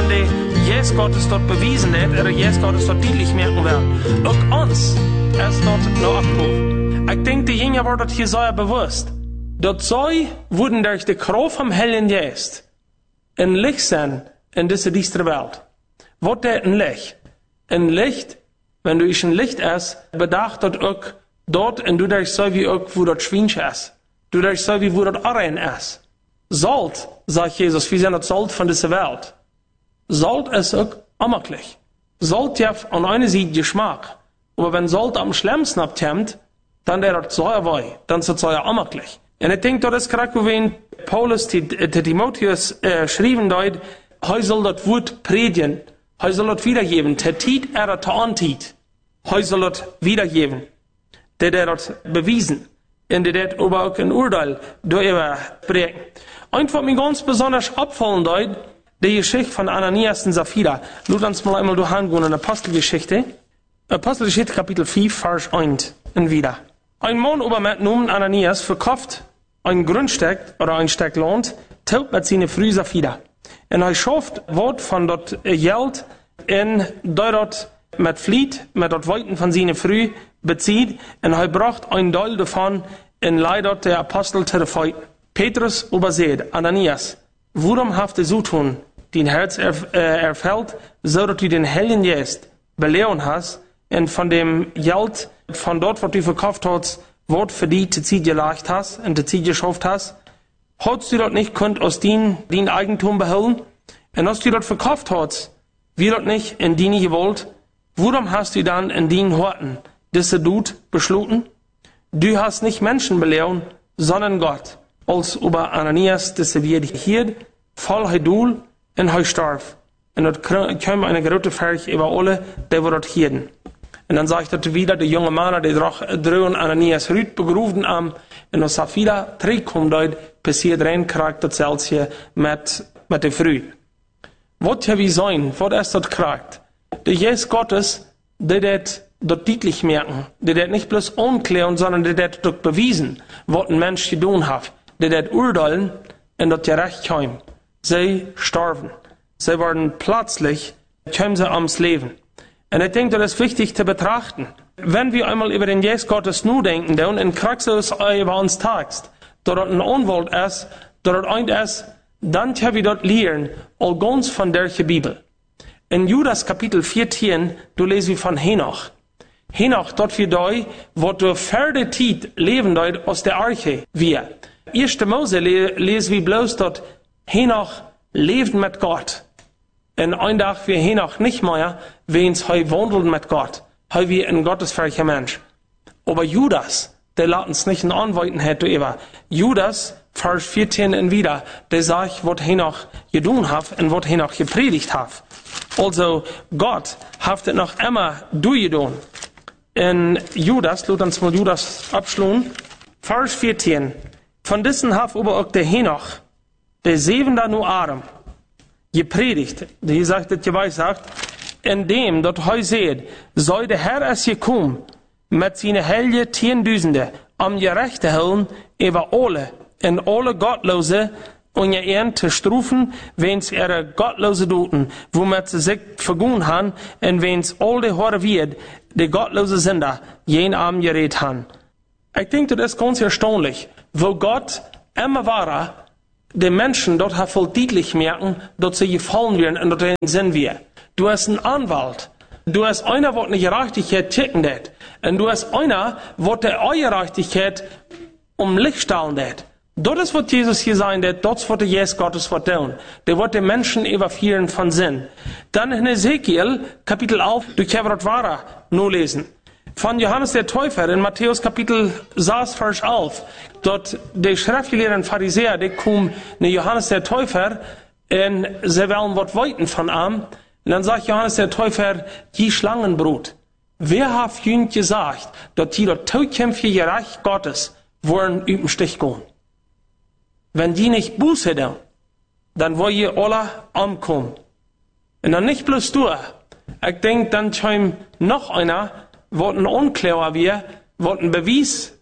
wenn die Jesus Gottes dort bewiesen hat, oder Jesus Gottes dort deutlich merken werden. Auch uns ist dort noch abgerufen. Ich denke, die Jünger waren dort hier sehr bewusst. Dort sei, wurden durch die Kraft vom Heiligen Geist ein Licht sein in diese düstere Welt. Was ist ein Licht? Ein Licht, wenn du ein Licht hast, bedacht dort auch dort, und du darfst so wie auch, wo dort Schweinchen ist. Du darfst so wie, wo dort Arren ist. Salt, sagt Jesus, wir sind das Salt von dieser Welt. Salt ist auch ammerlich. Salt hat an einer Seite Geschmack. Aber wenn Salt am schlimmsten abkommt, dann der dort Säure wei, dann ist das Säure ammerlich. Und ich denke, das ist gerade, wenn Paulus Timotheus schrieben dort, er soll das Wort predigen, er soll das wiedergeben, der Tiet er der Antit, er soll das wiedergeben, der das bewiesen, und der das aber auch ein Urteil darüber bringen. Und was mir ganz besonders abfallen dort, die Geschichte von Ananias und Sapphira. Lass uns mal einmal durchgehen in Apostelgeschichte. Apostelgeschichte Kapitel 5, Vers 1 und wieder. Ein Mann aber mit Namen Ananias verkauft ein Grundstück oder ein Stück Land, teilt mit seiner Frau Sapphira. Und er schafft Wort von dort Geld in dort mit Fleet, mit dort Weiten von seiner Frau bezieht, und er bracht ein Teil davon in Leid der Apostel zu der Feuten. Petrus übersät, Ananias, warum habt ihr so tun, dein Herz erfällt, so dass du den Heiligen Geist belehren hast, und von dem Geld, von dort, was du verkauft hast, Wort für die zu ziehen gelegt hast, und zu ziehen geschafft hast, hast du dort nicht könnt aus dein Eigentum behalten, und als du dort verkauft hast, wie dort nicht in deine gewollt, warum hast du dann in deinen Horten diese Dut beschlossen? Du hast nicht Menschen belehren, sondern Gott. Als über Ananias, diese wir hier, voll Hedul und Heustarf. Und dort kam eine große Furcht über alle, die wir dort hielten. Und dann sagt er wieder, der junge Mann, der drohen Ananias Rüt begrüfen am, und als Sapphira zurückkommt dort, passiert rein, kriegt das selbst hier mit der Früh. Was ja wie sein, was ist dort kriegt? Der Jesus Gottes, der das dort deutlich merken, der das nicht bloß unklären, sondern der das dort bewiesen, was ein Mensch getan hat. Die das urteilen und das gerecht kommen. Sie starben. Sie werden plötzlich, kommen sie ums Leben. Und ich denke, das ist wichtig zu betrachten. Wenn wir einmal über den Jesus Gottes nur denken, und in Kraxus über uns tagst, dort ein Unwort ist, dort ein ist, dann können wir dort lernen, all ganz von der Bibel. In Judas Kapitel 14, du lesen wir von Henoch. Henoch, dort wir da, wo du ferne Zeit leben dort aus der Arche, wir. 1. Mose lesen wir bloß dort, Henoch lebt mit Gott. Und ein Tag wir Henoch nicht mehr, wenns he wandelt mit Gott. He wie ein gottesfürchtiger Mensch. Aber Judas, der lat uns nicht in Anweiten hätte über. Judas, Vers 14 und wieder, der sagt, was Henoch getan hat und was Henoch gepredigt hat. Also, Gott hat es noch immer durchgetan. In Judas, lass uns mal Judas abschluen. Vers 14. Von diesen hat aber auch der Henoch, der 7. Nuarim, gepredigt, die sagt, das geweissagt, in dem, dort heu seht, soll der Herr es gekommen, mit seine Helge Tiendüsende, am gerechte Helden, über alle, in alle Gottlose, und ihr zu strufen, wenns ihre Gottlose duten, womit sie sich vergun han, und wenns all die Horde wird, die Gottlose sind da, jen Abend gerät han. Ich denke, das ist ganz erstaunlich, wo Gott immer war, die Menschen dort hat voll deutlich merken, dass sie gefallen werden und dort sind wir. Du hast einen Anwalt. Du hast einer, der eine Gerechtigkeit ticken hat. Und du hast einer, der der Gerechtigkeit Licht stellen hat. Das ist, was Jesus hier sagen hat, das ist, was der Jesus Gottes wird tun. Der wird den Menschen überführen von Sinn. Dann in Ezekiel, Kapitel 11, du kannst das wahre nur lesen. Von Johannes der Täufer in Matthäus Kapitel 6, Vers 11. Dort die Schriftgelehrten und Pharisäer, die kommen nach Johannes der Täufer und sie wollen was weiten von ihm. Und dann sagt Johannes der Täufer, die Schlangenbrut. Wer hat ihnen gesagt, dass die dort Todkämpfe ihr Reich Gottes wollen über den Stich gehen? Wenn die nicht Buße tun, dann wollen ihr alle umkommen. Und dann nicht bloß du. Ich denke, dann kommt noch einer, was ein Unklärer wir, was ein Beweis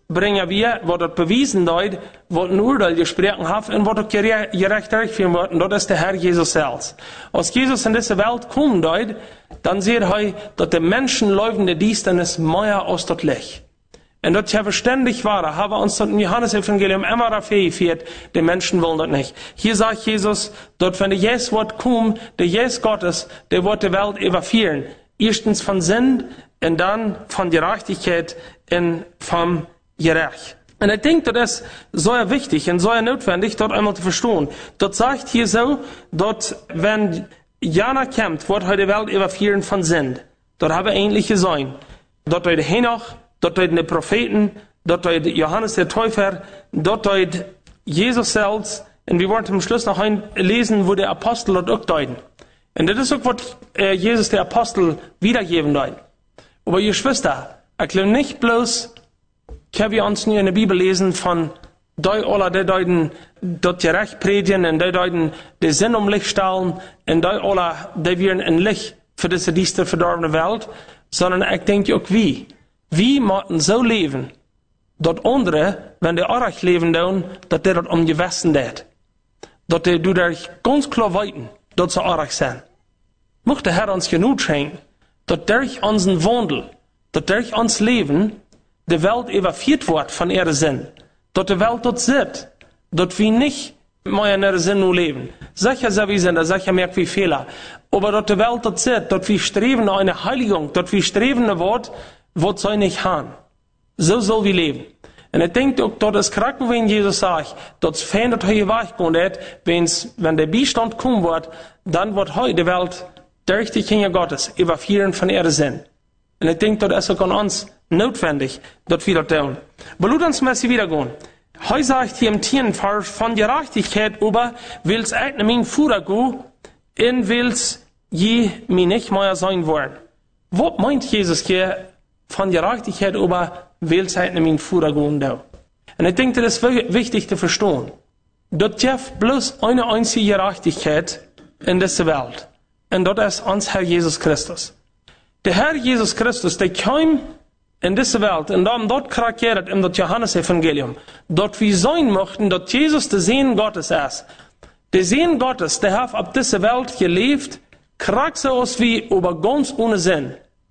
bringen wir, wo dort bewiesen wird, wo ein Urteil gesprochen hat und wo dort gerecht durchführen wird, und das ist der Herr Jesus selbst. Als Jesus in diese Welt kommt, dann sieht er, dass die Menschen laufen der Dienstnis mehr aus dort Licht. Und das ja verständig war, haben wir uns dort im Johannes-Evangelium immer dafür geführt, die Menschen wollen das nicht. Hier sagt Jesus, dort wenn der Jesus wird kommen, der Jesus Gottes, der wird die Welt überführen. Erstens von Sinn und dann von Gerechtigkeit und vom Gerecht. Und ich denke, das ist sehr wichtig und sehr notwendig, dort einmal zu verstehen. Dort sagt hier so, dort, wenn Jana kommt, wird heute die Welt überführen von Sinn. Dort haben wir ähnliche sein. Dort heute Henoch, dort heute die Propheten, dort heute Johannes der Täufer, dort heute Jesus selbst. Und wir wollen zum Schluss noch lesen, wo der Apostel dort auch deuten. Und das ist auch, was Jesus der Apostel wiedergeben deuten. Aber ihr Schwester, ich glaube nicht bloß, können wir uns nur in der Bibel lesen von die alle, die deuten, dort gerecht predigen, und die deuten, die Sinn um Licht stellen, und die alle, die wir ein Licht für diese verdorbene Welt, sondern ich denke auch wie. Wie müssen so leben, dort andere, wenn die auch leben, dass die dort umgewessen wird. Dass die durch ganz klar weiten, dort so auch sein. Möchte der Herr uns genug schenken, dass durch unseren Wandel, dass durch uns Leben, die Welt überführt wird von ihrem Sinn. Dass die Welt dort sitzt, dass wir nicht mehr in ihrem Sinn nur leben. Sicher sind wir sind, sicher merken wir Fehler. Aber dass die Welt dort sitzt, dass wir streben nach einer Heiligung, dass wir streben nach Wort, was soll nicht haben. So soll wir leben. Und ich denke auch, dass es kraken, wenn Jesus sagt, dass fein, dass er weichgehen wird, wenn der Beistand kommen wird, dann wird heute die Welt durch die Kinder Gottes überführen von ihrem Sinn. Und ich denke, das ist auch an uns notwendig, dass wir das tun. Aber lasst uns mal wiedergehen. Heute sagt hier im 10. Vers von Gerechtigkeit über, will's eigentlich mein Futter gehen, und will's je mir nicht mehr sein wollen. Was meint Jesus hier von Gerechtigkeit über, will's eigentlich mein Futter gehen? Und ich denke, das ist wichtig zu verstehen. Dort gibt bloß eine einzige Gerechtigkeit in dieser Welt. Und das ist uns Herr Jesus Christus. Der Herr Jesus Christus, der kam in diese Welt und dann dort charakteriert in das Johannes-Evangelium, dort wir sein möchten, dass Jesus der Sohn Gottes ist. Der Sohn Gottes, der hat auf dieser Welt gelebt, kragt so aus wie über ganz ohne Sinn.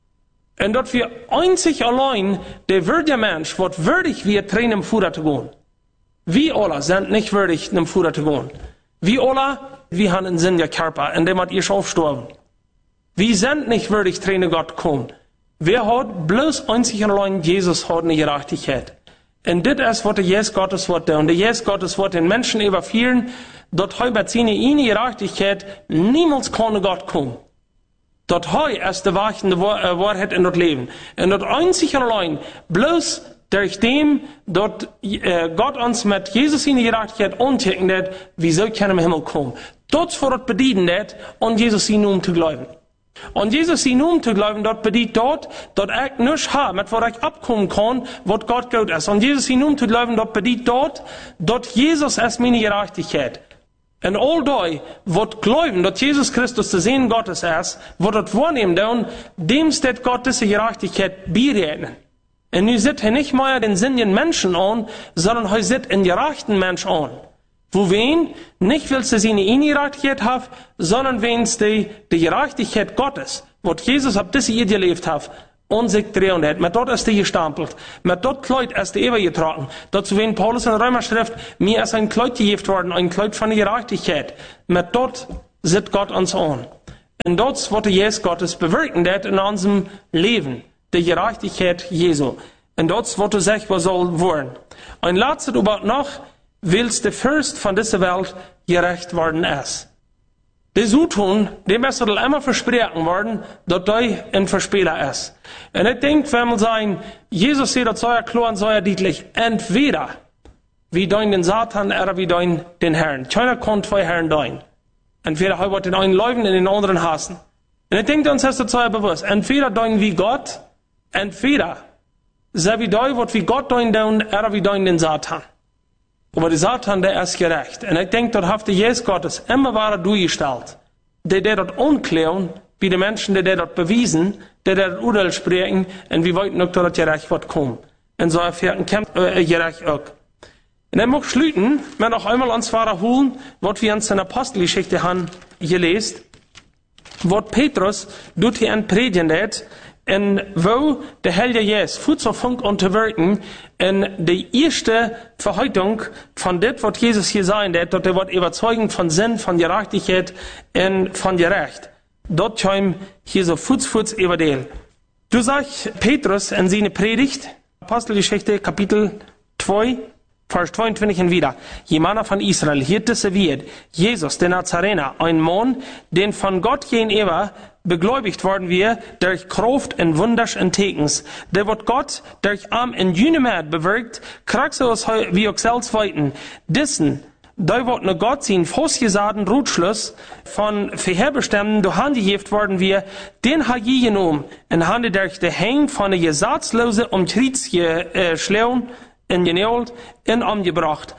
Und dort wir einzig allein, der würdige Mensch, wird würdig wir Tränen im Futter zu gehen. Wir alle sind nicht würdig, im Futter zu gehen. Wir alle, wir haben einen Sinn der Körper, in dem hat ihr schon aufgestorben. Wir sind nicht würdig, Tränen Gott kommen. Wer hat bloß einzig und allein Jesus hat eine Gerechtigkeit. Und das ist, was der Jesus Gottes wird. Und der Jesus Gottes wird den Menschen überführen, dort heu bei seine Gerechtigkeit niemals kann Gott kommen. Dort heu ist die Wahrheit in das Leben. Und dort einzig und allein, bloß durch dem, dort Gott uns mit Jesus in die Gerechtigkeit anticken wird, wieso können wir im Himmel kommen. Dort vor dort bedienen wird, und Jesus ihn zu glauben. Und Jesus ihn zu glauben, dort bedient dort ich nichts habe, mit was ich abkommen kann, was Gott gut ist. Und Jesus ihn zu glauben, dort bedient dort Jesus ist meine Gerechtigkeit. Und all die, wat glauben, dass Jesus Christus der Sohn Gottes ist, wat das wahrnehmen, dem steht Gott diese Gerechtigkeit beireden. Und nu sieht er nicht mehr den sinnigen Menschen an, sondern er sieht einen gerechten Mensch an. Wo wen nicht willst du seine Gerechtigkeit haben, sondern wen's die Gerechtigkeit Gottes, wat Jesus ab diese Ehe gelebt hat, und sich drehen hat. Mit dort ist die gestampelt. Mit dort Kleid ist die übergetragen. Dazu wen Paulus in der Römerschrift, mir ist ein Kleid gegeben worden, ein Kleid von der Gerechtigkeit. Mit dort sieht Gott uns an. Und dort wird Jesus Gottes bewirken, das in unserem Leben, die Gerechtigkeit Jesu. Und dort wird sich, was soll werden. Ein letztes aber noch, willst der Fürst von dieser Welt gerecht worden ist. Die so tun, dem ist immer versprechen worden, dass der ein Verspieler ist. Und ich denke, wenn man sagen, Jesus sieht das so klar und so deutlich, entweder wie dein den Satan oder wie dein den Herrn. Keiner kann zwei Herren dein. Entweder er wird den einen leugen und den anderen hassen. Und ich denke, uns ist das so bewusst. Entweder dein wie Gott, entweder sei wie dein, wird wie Gott dein oder wie dein den Satan. Aber der Satan, der ist gerecht. Und ich denke, dort hat der Jesus Gottes immer wahre durchgestellt. Der dort unklären, wie die Menschen, die dort bewiesen, der dort Urteil sprechen, und wie weit noch dort gerecht wird kommen. En so erfährten kämpft gerecht auch. Und dann mag schlüten, wenn noch einmal ans Wahre holen, was wir uns in der Apostelgeschichte haben gelesen, was Petrus tut hier ein Predigen en wo der Heilige Jesus voedsel funk om te werken en de eerste verheitung van dit wat Jesus hier zei, dat er wordt überzeugend van zin, van gerechtigheid en van gerecht. Dat kwam hier so voets überdeel. Du sagst Petrus in seine Predigt, Apostelgeschichte Kapitel 2, Vers 22 wieder. Jemand von Israel, hier wird Jesus, der Nazarener, ein Mann, den von Gott gegenüber begläubigt worden wir, durch Kraft und Wunders und Tekens. Der wird Gott durch Arm in Jünemed bewirkt, kriegst du es wie auch selbst weiten. Dissen, da wird ne Gott sein festgesaten Rutschluss von Verherbestimmen, du handgeheft worden wir, den hat je genommen, und hande durch den Häng von der Gesatzlose Krieg geschlagen, in genäht, in umgebracht.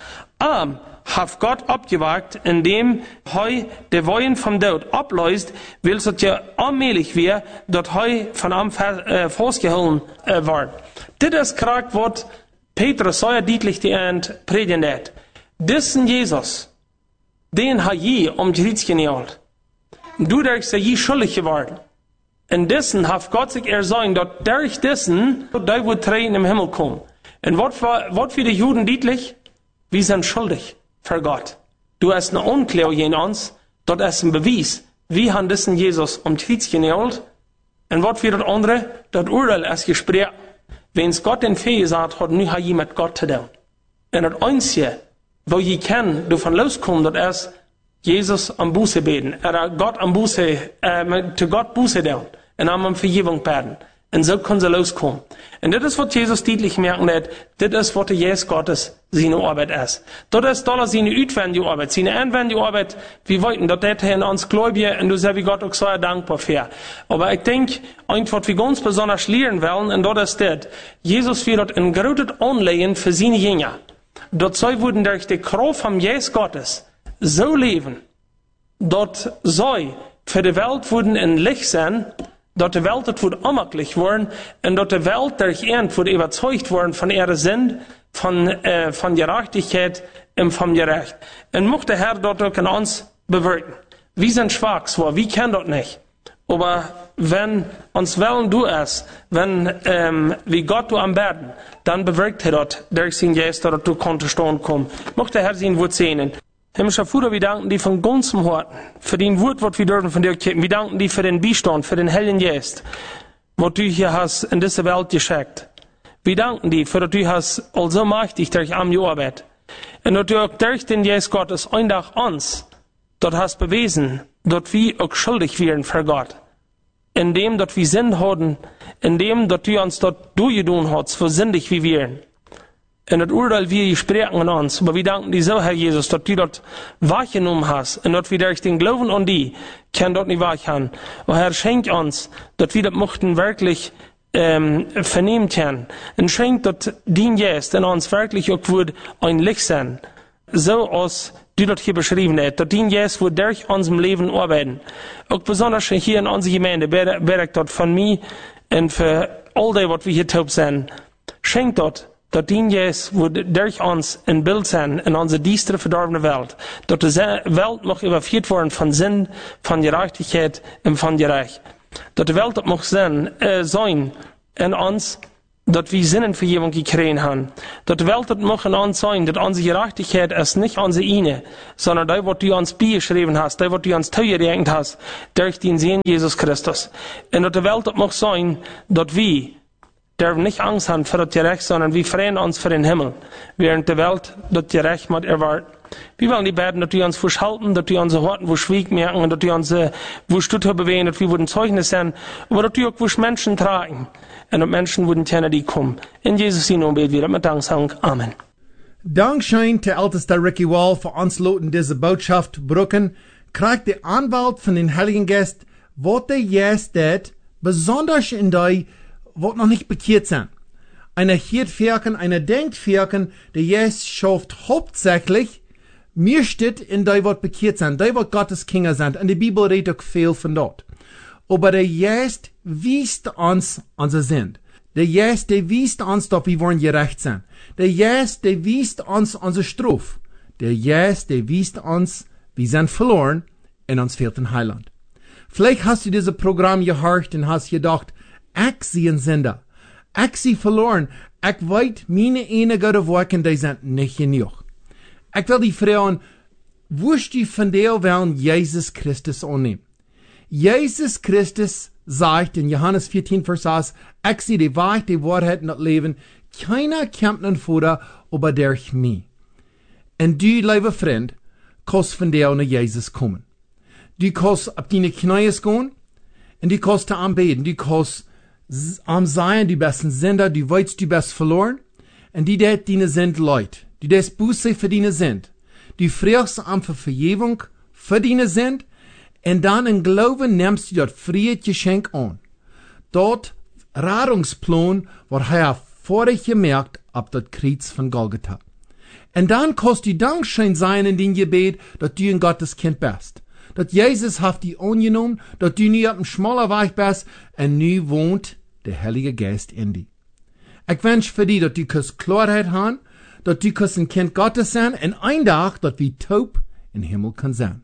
Hat Gott abgewagt, indem heu der Wein vom Tod abläuft, will es ja allmählich wir, dass heu von am festgehalten wird. Das ist gerade, was Petrus so deutlich die End predigen. Diesen Jesus, den hat je Krieg genäht. Du darfst ja je schuldig geworden. In diesen hat Gott sich ersäumt, dass durch diesen, da wird Tränen im Himmel kommen. Und was für die Juden deutlich? Wir sind schuldig für Gott. Du hast eine Unklärung in uns, dort ist ein Beweis. Wir haben diesen Jesus Krieg genäht. Und was für das andere? Das Urteil ist Gespräch. Wenn es Gott den Fee sagt, hat nur mit Gott zu tun. Und das Einzige, wo je kann, du von loskommen, das ist Jesus am Buße beten. Gott am Buße, zu Gott Buße tun. Und am Vergebung beten. Und so können sie loskommen. Und das ist, was Jesus deutlich merken hat. Das ist, was der Jesus Gottes seine Arbeit ist. Das ist doch seine utwendige Arbeit. Seine anwendige Arbeit, wir wollten, dass das in uns Gläubige, und du sagst, wie Gott auch so dankbar für. Aber ich denke, was wir ganz besonders lernen wollen, und das ist das. Jesus wird ein großes Anlegen für seine Jünger. Dort sie wurden durch die Kraft vom Jesus Gottes so leben, dort sie für die Welt wurden in Licht sein, dat de Welt het wordt onmakkelijk worden en dat de Welt durch Ernst wordt überzeugt worden von ihrer Sinn, von Gerechtigkeit und vom Gerecht. Und mocht der Herr dort auch in uns bewirken. Wir sind schwach, so, wir können das nicht. Aber wenn uns Willen du es, wenn wie Gott du am Berden, dann bewirkt er dort durch sein Geist, dass du konntest stehen kommen. Mocht der Herr sein Wort sehen. Himmlischer Vater, wir danken dir von ganzem Herzen für den Wort, was wir dürfen von dir kippen. Wir danken dir für den Beistand, für den Heiligen Geist, was du hier hast in diese Welt geschickt. Wir danken dir, für dass du hast also mächtig durch am Arbeit. Und dass du auch durch den Geist Gottes ein Tag uns dort hast bewiesen, dass wir auch schuldig wären für Gott. Indem, dass wir Sinn hatten, indem, dass du uns dort durchgetan hast, für sündig wie wir. Und das Urteil wir sprechen an uns. Aber wir danken dir so, Herr Jesus, dass du dort wahrgenommen hast. Und dass wir durch den Glauben an die können dort nicht wahrhaben. Und Herr, schenk uns, dass wir das mochten wirklich vernehmen können. Und schenk, dass dein Geist in uns wirklich auch wird ein Licht sein. So als du dort hier beschrieben hast. Dass dein Geist wird durch unserem Leben arbeiten. Auch besonders hier in unserer Gemeinde, bete ich dort von mir und für all die, was wir hier taub sind. Schenk dort, dass dein Geist wird durch uns ein Bild sein in unsere düstere, verdorbene Welt. Dass die Welt mag überführt werden von Sinn, von Gerechtigkeit und von Gerecht. Dass die Welt mag sein in uns, dass wir Sinnenvergebung gekriegt haben. Dass die Welt mag in uns sein, dass unsere Gerechtigkeit ist nicht unsere eine, sondern das, was du uns beigeschrieben hast, das, was du uns zugedenkt hast, durch den Sohn Jesus Christus. Und dass die Welt mag sein, dass wir dürfen nicht Angst haben für das Gerecht, sondern wir freuen uns für den Himmel, während die Welt das Gerecht mit erwartet. Wir wollen die beten, dass wir uns verschalten, dass wir unsere Horten, wo Schwieg merken, dass wir uns, wo Stutter bewegen, dass wir würden Zeugnis sein, aber dass wir auch, wo Menschen tragen, und dass Menschen würden kennen, die kommen. In Jesus' Namen beten wir mit Danksagung. Amen. Dankschein der älteste Ricky Wall für uns Leuten diese Botschaft brücken, kriegt der Anwalt von den Heiligen Geist, was der jetzt besonders in die wat noch nicht bekehrt sind. Einer hiert Firken, einer denkt Firken, der jetzt schafft hauptsächlich, mir steht in die wat bekehrt sind, die wat Gottes Kinder sind. Und die Bibel redet auch viel von dort. Aber der jetzt wiest uns unser Sinn. Der Jesus, der wiest uns, dass wir wollen gerecht sein. Der Jesus, der wiest uns unsere Strafe. Der Jesus, der wiest uns, wir sind verloren und uns fehlt ein Heiland. Vielleicht hast du dieses Programm gehört und hast gedacht, ich sehe einen Sünder. Ich sehe verloren. Ich weiß, meine einige Worte, die sind nicht genug. Ich will dich fragen, wirst du von der Welt Jesus Christus annehmen? Jesus Christus sagt in Johannes 14, Vers 1, ich sehe die Wahrheit, die Wahrheit und das Leben. Keiner kommt nach Vater, aber durch mich. Und du, lieber Freund, kannst von der nach Jesus kommen. Du kannst auf deine Knie gehen und du kannst anbeten. Du kannst sein, du bist ein Sünder, du weißt, du bist verloren und die det deine Sünd leid. Du das Buße für deine Sünd. Du fragst für Vergebung für deine Sünd und dann in Glauben nimmst du das Friedgeschenk an. Dort Rettungsplan, was er vorher gemerkt ab das Kreuz von Golgatha. Und dann kannst du Dankschein sein in dein Gebet, dass du ein Gottes Kind bist. Dass Jesus hat dich angenommen, dass du nie auf dem schmalen Weg bist und nu wohnt der Heilige Geist in dir. Ich wünsche für dich, dass du Klarheit haben, dass du ein Kind Gottes sein und ein Tag, dass wir taub im Himmel kann sein.